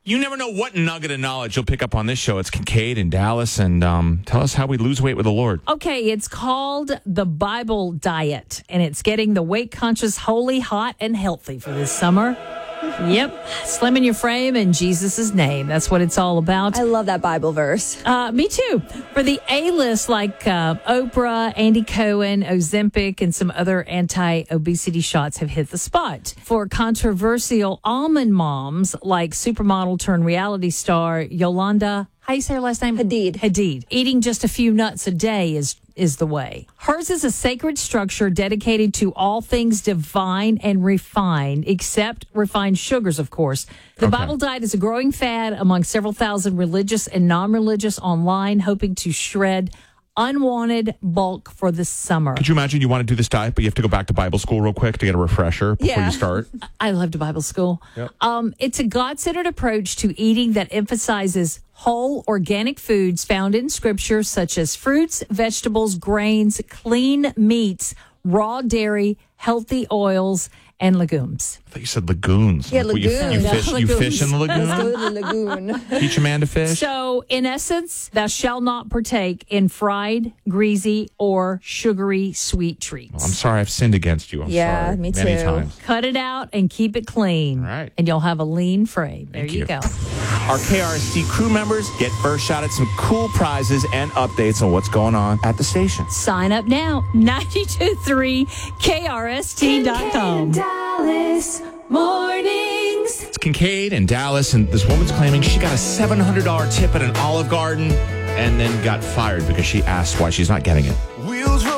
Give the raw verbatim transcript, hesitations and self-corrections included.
You never know what nugget of knowledge you'll pick up on this show. It's Kincaid in Dallas, and um, tell us how we lose weight with the Lord. Okay, it's called the Bible Diet, and it's getting the weight-conscious holy, hot, and healthy for this summer. Yep, slimming your frame in Jesus' name. That's what it's all about. I love that Bible verse. Uh, me too. For the A-list like uh, Oprah, Andy Cohen, Ozempic, and some other anti-obesity shots have hit the spot. For controversial almond moms like supermodel turned reality star Yolanda, how do you say her last name? Hadid. Hadid. Eating just a few nuts a day is is the way. Hers is a sacred structure dedicated to all things divine and refined, except refined sugars, of course. The Okay. Bible diet is a growing fad among several thousand religious and non-religious online, hoping to shred unwanted bulk for the summer. Could you imagine you want to do this diet, but you have to go back to Bible school real quick to get a refresher before Yeah. you start? I loved Bible school. Yep. Um, it's a God-centered approach to eating that emphasizes whole organic foods found in Scripture, such as fruits, vegetables, grains, clean meats, raw dairy, healthy oils, and legumes. I thought you said lagoons. Yeah, Like, what, you- lagoon. You, Yeah, fish, you fish in the Let's lagoon? go to the lagoon. Teach a man to fish? So, in essence, thou shalt not partake in fried, greasy, or sugary sweet treats. I'm sorry, I've sinned against you. I'm Yeah, sorry. me Many too. times. Cut it out and keep it clean. All right. And you'll have a lean frame. There Thank you you. go. Our K R S T crew members get first shot at some cool prizes and updates on what's going on at the station. Sign up now. ninety-two point three K R S T dot com. Dallas mornings. It's Kincaid in Dallas, and this woman's claiming she got a seven hundred dollars tip at an Olive Garden and then got fired because she asked why she's not getting it.